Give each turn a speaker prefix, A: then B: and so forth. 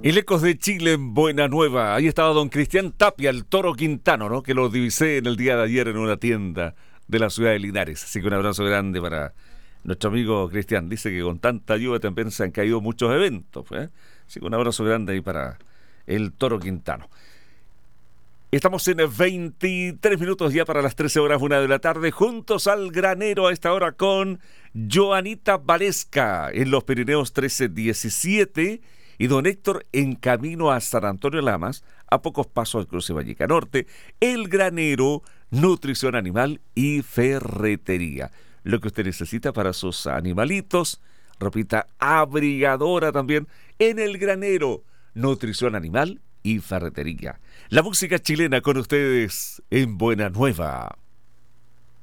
A: El Ecos de Chile en Buena Nueva. Ahí estaba don Cristian Tapia, el Toro Quintano, ¿no? Que lo divisé en el día de ayer en una tienda de la ciudad de Linares. Así que un abrazo grande para nuestro amigo Cristian. Dice que con tanta lluvia también se han caído muchos eventos, ¿eh? Así que un abrazo grande ahí para el Toro Quintano. Estamos en 23 minutos ya para las 13 horas, 1 de la tarde, juntos al granero a esta hora con Joanita Valesca en los Pirineos 1317 y don Héctor en camino a San Antonio Lamas, a pocos pasos del cruce Valleca Norte, el granero, nutrición animal y ferretería. Lo que usted necesita para sus animalitos, ropita abrigadora también, en el granero, nutrición animal y ferretería. La música chilena con ustedes en Buena Nueva.